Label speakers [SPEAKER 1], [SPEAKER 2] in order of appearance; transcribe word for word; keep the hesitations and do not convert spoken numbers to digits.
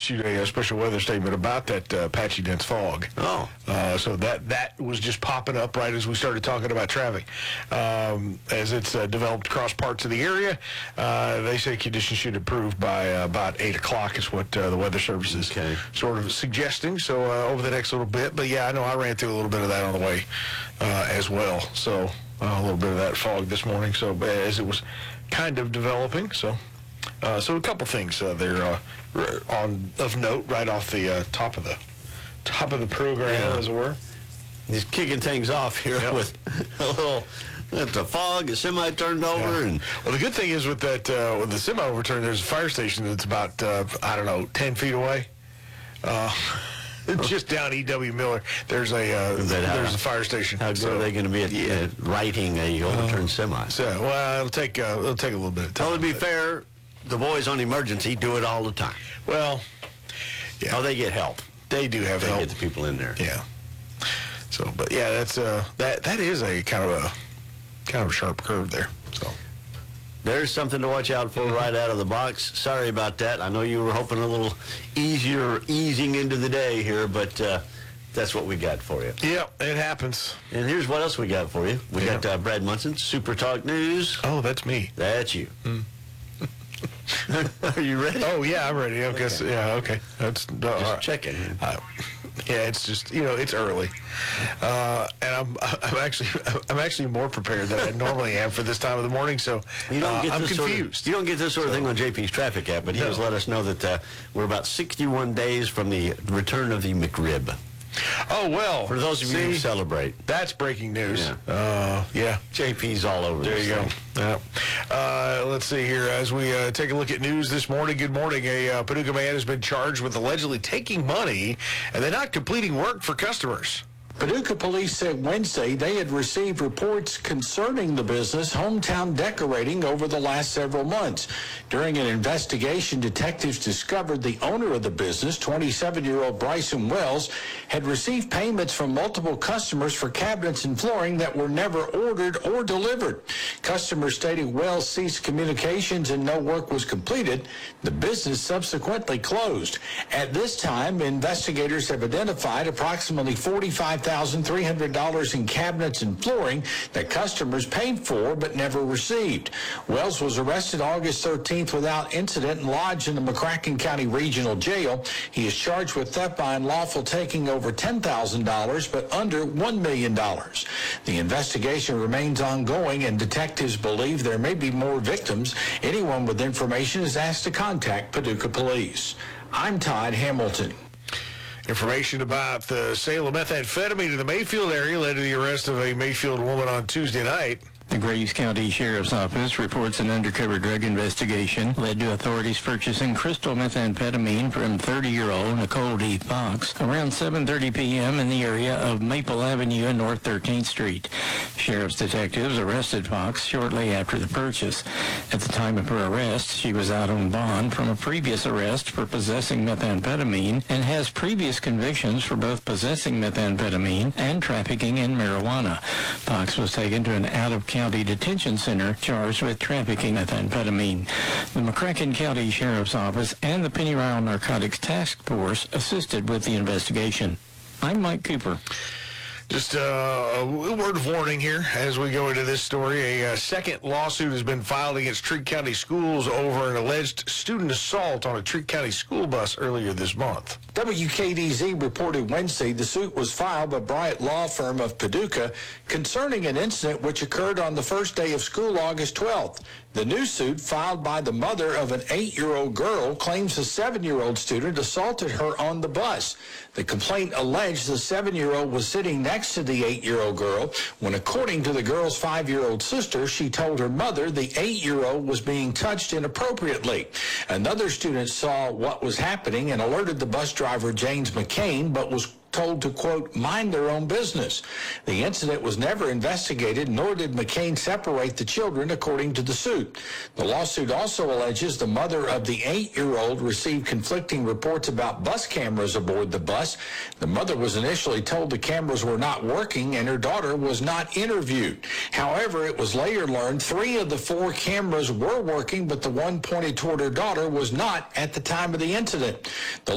[SPEAKER 1] issued a, a special weather statement about that uh, patchy dense fog.
[SPEAKER 2] Oh.
[SPEAKER 1] Uh, so that, that was just popping up right as we started talking about traffic. Um, as it's uh, developed across parts of the area, uh, they say conditions should improve by uh, about eight o'clock is what uh, the Weather Service is
[SPEAKER 2] okay.
[SPEAKER 1] sort of suggesting. So uh, over the next little bit. But, yeah, I know I ran through a little bit of that on the way uh, as well. So uh, a little bit of that fog this morning. So as it was kind of developing. So uh, so a couple things uh, there uh, on of note right off the uh, top of the top of the program,
[SPEAKER 2] yeah.
[SPEAKER 1] as it were.
[SPEAKER 2] He's kicking things off here yep. with a little, with the fog, the semi turned over.
[SPEAKER 1] Yeah.
[SPEAKER 2] and
[SPEAKER 1] Well, the good thing is with that, uh, with the semi overturned, there's a fire station that's about, uh, I don't know, ten feet away. Uh, just down E W Miller, there's a uh, there's
[SPEAKER 2] how,
[SPEAKER 1] a fire station.
[SPEAKER 2] How good
[SPEAKER 1] so,
[SPEAKER 2] are they going to be at
[SPEAKER 1] yeah.
[SPEAKER 2] uh, righting a overturned uh, semi?
[SPEAKER 1] So, well, it'll take, uh, it'll take a little bit of time.
[SPEAKER 2] Well, to be fair, the boys on emergency do it all the time.
[SPEAKER 1] Well, yeah.
[SPEAKER 2] Oh, they get help.
[SPEAKER 1] They do have
[SPEAKER 2] they
[SPEAKER 1] help.
[SPEAKER 2] They get the people in there.
[SPEAKER 1] Yeah. So, but yeah, that's uh, that that is a kind of a kind of a sharp curve there. So
[SPEAKER 2] there's something to watch out for right out of the box. Sorry about that. I know you were hoping a little easier easing into the day here, but uh, that's what we got for you.
[SPEAKER 1] Yeah, it happens.
[SPEAKER 2] And here's what else we got for you. We yeah. got uh, Brad Munson, Super Talk News.
[SPEAKER 1] Oh, that's me.
[SPEAKER 2] That's you. Mm. Are you ready?
[SPEAKER 1] Oh yeah, I'm ready. I guess okay. yeah. Okay, that's uh,
[SPEAKER 2] just
[SPEAKER 1] right.
[SPEAKER 2] checking.
[SPEAKER 1] Uh, yeah, it's just you know it's early, uh, and I'm I'm actually I'm actually more prepared than I normally am for this time of the morning. So
[SPEAKER 2] you don't
[SPEAKER 1] uh,
[SPEAKER 2] get
[SPEAKER 1] I'm
[SPEAKER 2] this
[SPEAKER 1] confused.
[SPEAKER 2] Sort of, you don't get this sort of so, thing on J P's traffic app, but he no. has let us know that uh, we're about sixty-one days from the return of the McRib.
[SPEAKER 1] Oh, well.
[SPEAKER 2] For those of
[SPEAKER 1] see,
[SPEAKER 2] you who celebrate.
[SPEAKER 1] That's breaking news.
[SPEAKER 2] Yeah.
[SPEAKER 1] Uh, yeah.
[SPEAKER 2] J P's all over
[SPEAKER 1] There
[SPEAKER 2] this
[SPEAKER 1] you
[SPEAKER 2] thing.
[SPEAKER 1] go. Yeah. Uh, let's see here. As we uh, take a look at news this morning, good morning. A uh, Paducah man has been charged with allegedly taking money and then not completing work for customers.
[SPEAKER 3] Paducah police said Wednesday they had received reports concerning the business Hometown Decorating over the last several months. During an investigation, detectives discovered the owner of the business, twenty-seven-year-old Bryson Wells, had received payments from multiple customers for cabinets and flooring that were never ordered or delivered. Customers stated Wells ceased communications and no work was completed. The business subsequently closed. At this time, investigators have identified approximately forty-five thousand three hundred dollars in cabinets and flooring that customers paid for but never received. Wells was arrested August thirteenth without incident and lodged in the McCracken County Regional Jail. He is charged with theft by unlawful taking over ten thousand dollars but under one million dollars. The investigation remains ongoing and detectives believe there may be more victims. Anyone with information is asked to contact Paducah Police. I'm Todd Hamilton.
[SPEAKER 1] Information about the sale of methamphetamine in the Mayfield area led to the arrest of a Mayfield woman on Tuesday night.
[SPEAKER 4] The Graves County Sheriff's Office reports an undercover drug investigation led to authorities purchasing crystal methamphetamine from thirty-year-old Nicole D. Fox around seven thirty p.m. in the area of Maple Avenue and North thirteenth Street. Sheriff's detectives arrested Fox shortly after the purchase. At the time of her arrest, she was out on bond from a previous arrest for possessing methamphetamine and has previous convictions for both possessing methamphetamine and trafficking in marijuana. Fox was taken to an out-of-county County Detention Center charged with trafficking methamphetamine. The McCracken County Sheriff's Office and the Pennyroyal Narcotics Task Force assisted with the investigation. I'm Mike Cooper.
[SPEAKER 1] Just uh, a word of warning here as we go into this story. A uh, second lawsuit has been filed against Treat County Schools over an alleged student assault on a Treat County school bus earlier this month.
[SPEAKER 3] W K D Z reported Wednesday the suit was filed by Bryant Law Firm of Paducah concerning an incident which occurred on the first day of school, August twelfth. The new suit, filed by the mother of an eight-year-old girl, claims a seven-year-old student assaulted her on the bus. The complaint alleged the seven-year-old was sitting next to the eight-year-old girl when, according to the girl's five-year-old sister, she told her mother the eight-year-old was being touched inappropriately. Another student saw what was happening and alerted the bus driver, James McCain, but was told to, quote, mind their own business. The incident was never investigated, nor did McCain separate the children, according to the suit. The lawsuit also alleges the mother of the eight-year-old received conflicting reports about bus cameras aboard the bus. The mother was initially told the cameras were not working and her daughter was not interviewed. However, it was later learned three of the four cameras were working, but the one pointed toward her daughter was not at the time of the incident. The